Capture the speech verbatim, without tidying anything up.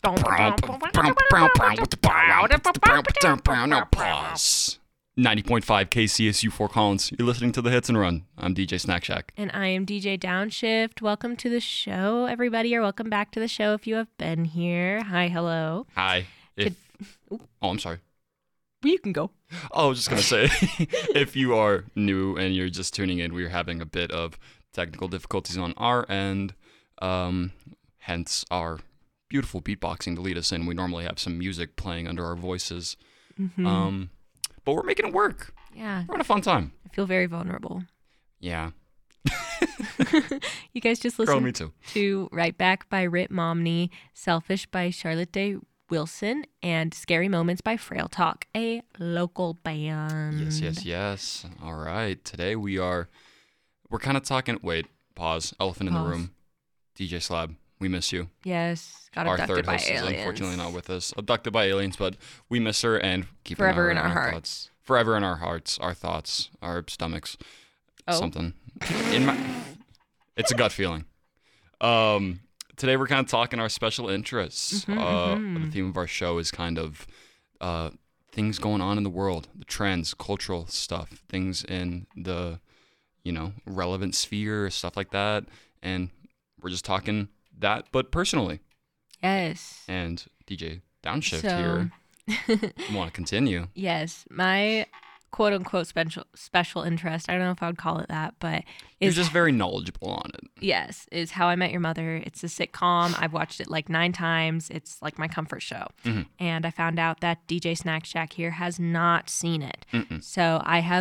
Now pause. ninety point five K C S U Fort Collins. You're listening to the Hits and Run. I'm D J Snack Shack. And I am D J Downshift. Welcome to the show, everybody, or welcome back to the show if you have been here. Hi, hello. Hi. If, oh, I'm sorry. You can go. Oh, I was just going to say, if you are new and you're just tuning in, we're having a bit of technical difficulties on our end, um, hence our beautiful beatboxing to lead us in. We normally have some music playing under our voices, Mm-hmm. um, but we're making it work. Yeah. We're having a fun time. I feel very vulnerable. Yeah. You guys just Girl, listened me too. to Right Back by Rip Momney, Selfish by Charlotte Day Wilson, and Scary Moments by Frail Talk, a local band. Yes, yes, yes. All right. Today we are, we're kind of talking, wait, pause, elephant in the Pause. room. D J Slab, we miss you. Yes. Got Our abducted third by host aliens. is unfortunately not with us. Abducted by aliens, but we miss her and keep Forever in our thoughts. hearts. Forever in our hearts, our thoughts, our stomachs. Oh. Something. In my, it's a gut feeling. Um, today we're kind of talking our special interests. Mhm, uh, mhm. The theme of our show is kind of uh, things going on in the world, the trends, cultural stuff, things in the, you know, relevant sphere, stuff like that. And we're just talking that, but personally. Yes. And D J Downshift So- here, you want to continue? Yes. My quote unquote special special interest, I don't know if I would call it that, but You're is just very knowledgeable on it. yes, is How I Met Your Mother. It's a sitcom. I've watched it like nine times. It's like my comfort show. Mhm. And I found out that D J Snack Shack here has not seen it. Mm-mm. So I have